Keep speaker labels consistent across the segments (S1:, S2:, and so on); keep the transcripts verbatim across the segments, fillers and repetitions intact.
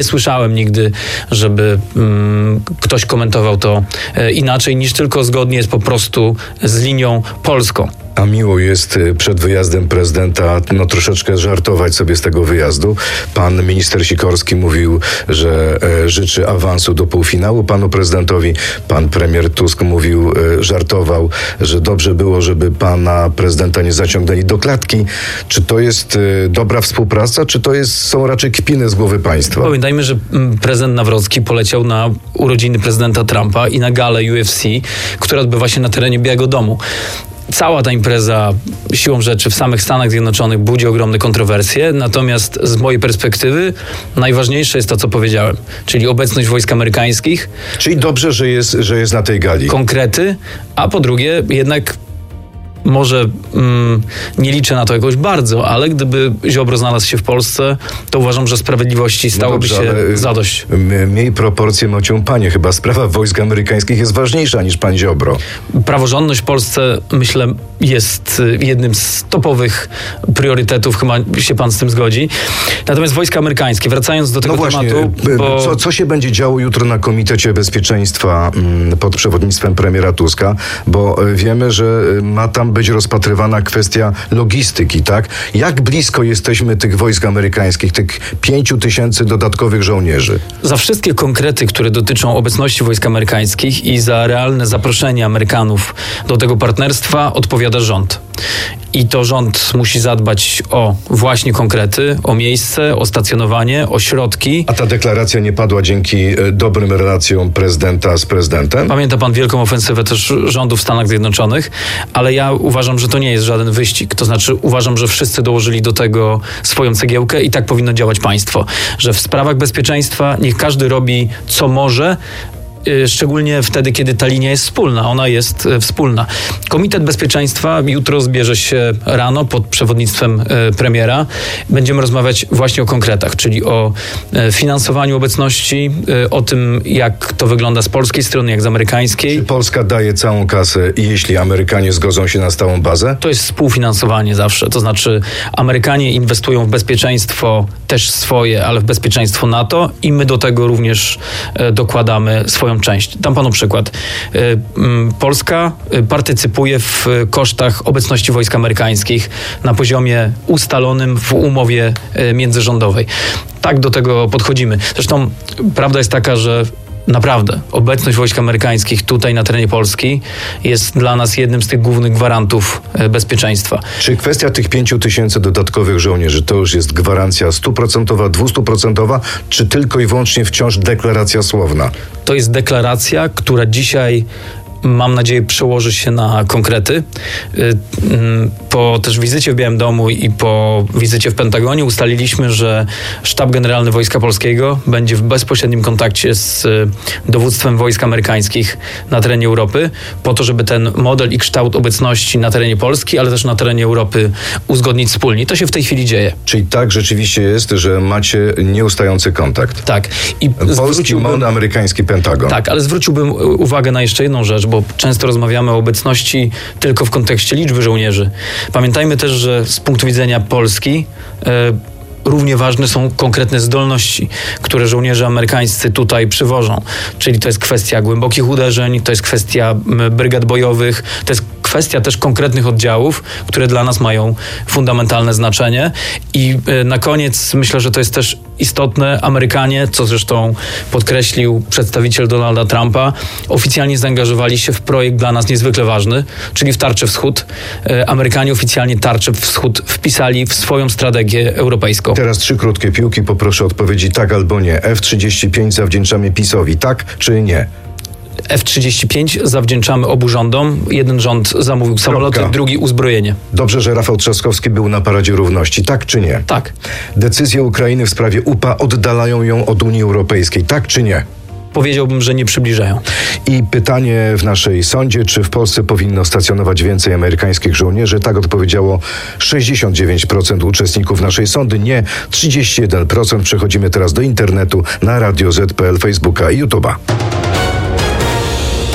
S1: Nie słyszałem nigdy, żeby mm, ktoś komentował to e, inaczej niż tylko zgodnie jest po prostu z linią polską.
S2: A miło jest przed wyjazdem prezydenta no troszeczkę żartować sobie z tego wyjazdu. Pan minister Sikorski mówił, że e, życzy awansu do półfinału panu prezydentowi. Pan premier Tusk mówił, e, żartował, że dobrze było, żeby pana prezydenta nie zaciągnęli do klatki. Czy to jest e, dobra współpraca, czy to jest, są raczej kpiny z głowy państwa?
S1: Pamiętajmy, że prezydent Nawrocki poleciał na urodziny prezydenta Trumpa i na galę U F C, która odbywa się na terenie Białego Domu. Cała ta impreza siłą rzeczy w samych Stanach Zjednoczonych budzi ogromne kontrowersje, natomiast z mojej perspektywy najważniejsze jest to, co powiedziałem, czyli obecność wojsk amerykańskich.
S2: Czyli dobrze, że jest, że jest na tej gali.
S1: Konkrety, a po drugie jednak może mm, nie liczę na to jakoś bardzo, ale gdyby Ziobro znalazł się w Polsce, to uważam, że sprawiedliwości stałoby no dobrze, się zadość.
S2: Miej proporcje, mocią panie. Chyba sprawa wojsk amerykańskich jest ważniejsza niż pan Ziobro.
S1: Praworządność w Polsce, myślę, jest jednym z topowych priorytetów. Chyba się pan z tym zgodzi. Natomiast wojska amerykańskie, wracając do tego
S2: no właśnie,
S1: tematu... Bo...
S2: Co, co się będzie działo jutro na Komitecie Bezpieczeństwa pod przewodnictwem premiera Tuska? Bo wiemy, że ma tam być rozpatrywana kwestia logistyki, tak? Jak blisko jesteśmy tych wojsk amerykańskich, tych pięciu tysięcy dodatkowych żołnierzy?
S1: Za wszystkie konkrety, które dotyczą obecności wojsk amerykańskich i za realne zaproszenie Amerykanów do tego partnerstwa odpowiada rząd. I to rząd musi zadbać o właśnie konkrety, o miejsce, o stacjonowanie, o środki.
S2: A ta deklaracja nie padła dzięki dobrym relacjom prezydenta z prezydentem?
S1: Pamięta pan wielką ofensywę też rządu w Stanach Zjednoczonych, ale ja uważam, że to nie jest żaden wyścig. To znaczy uważam, że wszyscy dołożyli do tego swoją cegiełkę i tak powinno działać państwo. Że w sprawach bezpieczeństwa niech każdy robi co może, szczególnie wtedy, kiedy ta linia jest wspólna. Ona jest wspólna. Komitet Bezpieczeństwa jutro zbierze się rano pod przewodnictwem premiera. Będziemy rozmawiać właśnie o konkretach, czyli o finansowaniu obecności, o tym, jak to wygląda z polskiej strony, jak z amerykańskiej.
S2: Czy Polska daje całą kasę i jeśli Amerykanie zgodzą się na stałą bazę?
S1: To jest współfinansowanie zawsze. To znaczy Amerykanie inwestują w bezpieczeństwo też swoje, ale w bezpieczeństwo NATO i my do tego również dokładamy swoją część. Dam panu przykład. Polska partycypuje w kosztach obecności wojsk amerykańskich na poziomie ustalonym w umowie międzyrządowej. Tak do tego podchodzimy. Zresztą prawda jest taka, że naprawdę obecność wojsk amerykańskich tutaj na terenie Polski jest dla nas jednym z tych głównych gwarantów bezpieczeństwa.
S2: Czy kwestia tych pięciu tysięcy dodatkowych żołnierzy to już jest gwarancja stuprocentowa, dwustuprocentowa, czy tylko i wyłącznie wciąż deklaracja słowna?
S1: To jest deklaracja, która dzisiaj, mam nadzieję, przełoży się na konkrety. Po też wizycie w Białym Domu i po wizycie w Pentagonie ustaliliśmy, że Sztab Generalny Wojska Polskiego będzie w bezpośrednim kontakcie z dowództwem wojsk amerykańskich na terenie Europy, po to, żeby ten model i kształt obecności na terenie Polski, ale też na terenie Europy uzgodnić wspólnie. To się w tej chwili dzieje.
S2: Czyli tak rzeczywiście jest, że macie nieustający kontakt.
S1: Tak. I
S2: polski, mon, amerykański Pentagon.
S1: Tak, ale zwróciłbym uwagę na jeszcze jedną rzecz, bo często rozmawiamy o obecności tylko w kontekście liczby żołnierzy. Pamiętajmy też, że z punktu widzenia Polski e, równie ważne są konkretne zdolności, które żołnierze amerykańscy tutaj przywożą. Czyli to jest kwestia głębokich uderzeń, to jest kwestia brygad bojowych, to jest kwestia też konkretnych oddziałów, które dla nas mają fundamentalne znaczenie. I na koniec myślę, że to jest też istotne. Amerykanie, co zresztą podkreślił przedstawiciel Donalda Trumpa, oficjalnie zaangażowali się w projekt dla nas niezwykle ważny, czyli w Tarczę Wschód. Amerykanie oficjalnie Tarczę Wschód wpisali w swoją strategię europejską.
S2: Teraz trzy krótkie piłki, poproszę odpowiedzi tak albo nie. F trzydzieści pięć zawdzięczamy PiS-owi, tak czy nie?
S1: F trzydzieści pięć zawdzięczamy obu rządom. Jeden rząd zamówił samoloty, Kropka. drugi uzbrojenie.
S2: Dobrze, że Rafał Trzaskowski był na Paradzie Równości, tak czy nie?
S1: Tak.
S2: Decyzje Ukrainy w sprawie U P A oddalają ją od Unii Europejskiej, tak czy nie?
S1: Powiedziałbym, że nie przybliżają.
S2: I pytanie w naszej sądzie, czy w Polsce powinno stacjonować więcej amerykańskich żołnierzy? Tak odpowiedziało sześćdziesiąt dziewięć procent uczestników naszej sądy, nie trzydzieści jeden procent. Przechodzimy teraz do internetu na radio zet kropka pe el, Facebooka i YouTube'a.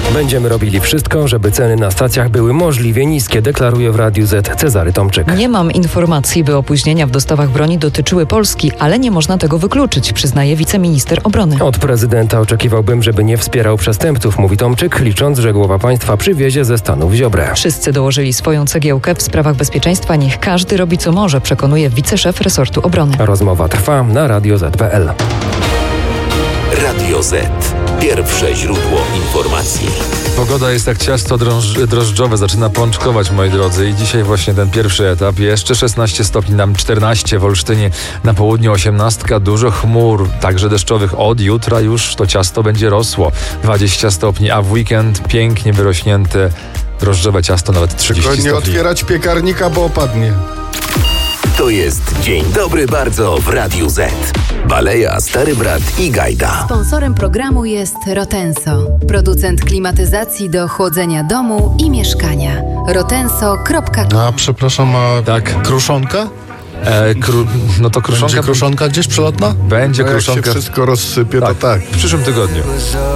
S3: Będziemy robili wszystko, żeby ceny na stacjach były możliwie niskie, deklaruje w Radiu Z Cezary Tomczyk.
S4: Nie mam informacji, by opóźnienia w dostawach broni dotyczyły Polski, ale nie można tego wykluczyć, przyznaje wiceminister obrony.
S3: Od prezydenta oczekiwałbym, żeby nie wspierał przestępców, mówi Tomczyk, licząc, że głowa państwa przywiezie ze Stanów Ziobrę.
S4: Wszyscy dołożyli swoją cegiełkę w sprawach bezpieczeństwa. Niech każdy robi co może, przekonuje wiceszef resortu obrony.
S3: Rozmowa trwa na radio zet kropka pe el.
S5: Radio Z. Pierwsze źródło informacji.
S6: Pogoda jest jak ciasto drąż- drożdżowe, zaczyna pączkować, moi drodzy. I dzisiaj właśnie ten pierwszy etap. Jeszcze szesnaście stopni, nam czternaście w Olsztynie, na południu osiemnaście, dużo chmur, także deszczowych. Od jutra już to ciasto będzie rosło. dwadzieścia stopni, a w weekend pięknie wyrośnięte drożdżowe ciasto, nawet trzydzieści
S7: Tylko nie
S6: stopni.
S7: otwierać piekarnika, bo opadnie.
S5: To jest Dzień Dobry Bardzo w Radiu Z. Baleja, Stary Brat i Gajda.
S8: Sponsorem programu jest Rotenso, producent klimatyzacji do chłodzenia domu i mieszkania. rotenso kropka com.
S7: A przepraszam, a
S6: Tak.
S7: kruszonka?
S6: E, kru- no to kruszonka
S7: Będzie kruszonka gdzieś przelotna?
S6: będzie
S7: No jak
S6: kruszonka
S7: się wszystko rozsypie,
S6: tak,
S7: to tak.
S6: w przyszłym tygodniu.